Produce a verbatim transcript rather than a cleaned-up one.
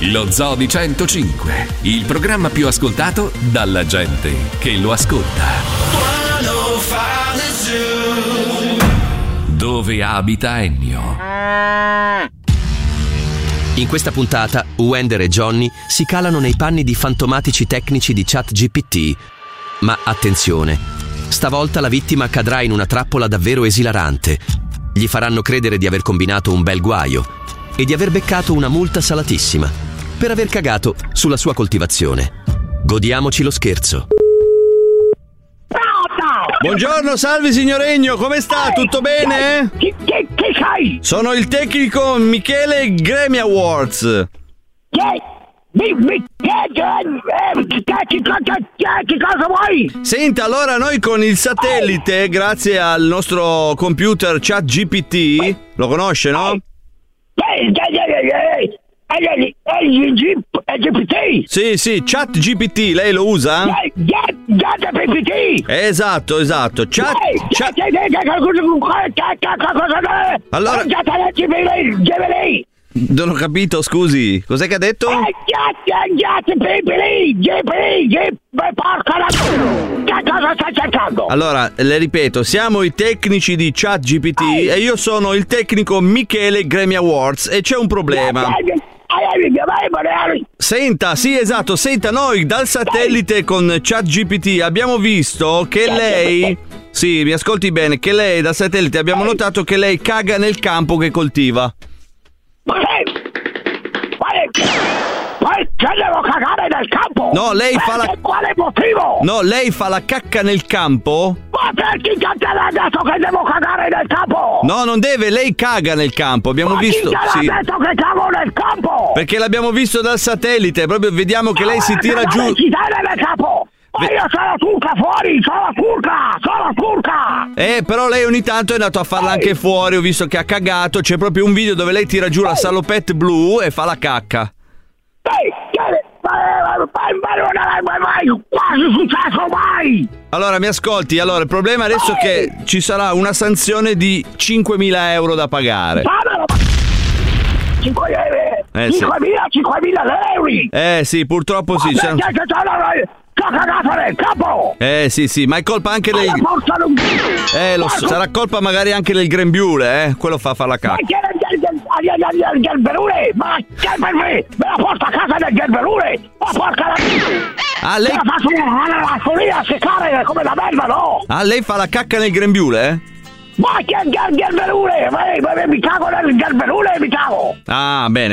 Lo Zoo di centocinque, il programma più ascoltato dalla gente che lo ascolta. Dove abita Ennio? In questa puntata, Wender e Johnny si calano nei panni di fantomatici tecnici di ChatGPT. Ma attenzione, stavolta la vittima cadrà in una trappola davvero esilarante. Gli faranno credere di aver combinato un bel guaio e di aver beccato una multa salatissima per aver cagato sulla sua coltivazione. Godiamoci lo scherzo. Buongiorno, salve signor Ennio, come sta? Tutto bene? Chi, chi, chi sei? Sono il tecnico Michele Grammy Awards. Chi? Mi, mi, che, che, che, che, che, che cosa vuoi? Senta, allora noi con il satellite, grazie al nostro computer ChatGPT, lo conosce, no? G P T? Sì, sì, ChatGPT, lei lo usa? ChatGPT? Esatto, esatto. Chat, chat... Allora... Non ho capito, scusi. Cos'è che ha detto? Che cosa stai cercando? Allora, le ripeto, siamo i tecnici di ChatGPT e io sono il tecnico Michele Grammy Awards e c'è un problema. Senta, sì, esatto, senta, noi dal satellite con ChatGPT abbiamo visto che lei... Sì, mi ascolti bene, che lei dal satellite abbiamo notato che lei caga nel campo che coltiva. Ma lei... Che devo cagare nel campo? No, lei fa la... Per quale motivo? No, lei fa la cacca nel campo? Ma perché ti ha detto che devo cagare nel campo? No, non deve, lei caga nel campo, abbiamo Ma visto... chi te sì. l'ha detto che cago nel campo? Perché l'abbiamo visto dal satellite, proprio vediamo che Ma lei si tira giù... Ma chi te nel campo? Ma Ve- io sono turca fuori, sono turca, sono turca! Eh, però lei ogni tanto è andato a farla anche fuori, ho visto che ha cagato, c'è proprio un video dove lei tira giù la salopette blu e fa la cacca. Ehi, ma non è quasi successo mai! Allora, mi ascolti, allora, il problema adesso è che ci sarà una sanzione di cinquemila euro da pagare. Eh, sì. cinquemila, cinquemila euro! Eh sì, purtroppo sì. Ma perché che ho cagato nel capo! Eh sì sì, ma è colpa anche del... Non... Eh lo so, sarà colpa magari anche del grembiule, eh? Quello fa fare la cacca. Ma il gerberule! Ma che per me? Me la porta a casa del gerberule! Ma porca la... Ah, lei... Me la faccio una follia a seccare come la merda, no? Ah, lei fa la cacca nel grembiule, eh? Ma che gerberule! Ma mi cago nel gerberule, mi cago! Ah, bene.